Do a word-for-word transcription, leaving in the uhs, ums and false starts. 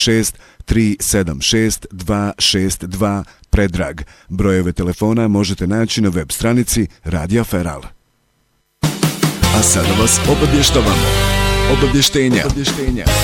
šest tri sedam šest dva šest dva Predrag. Brojeve telefona možete naći na web stranici Radija Feral. A sada vas obavještavamo. Obavještenja. Obavještenja.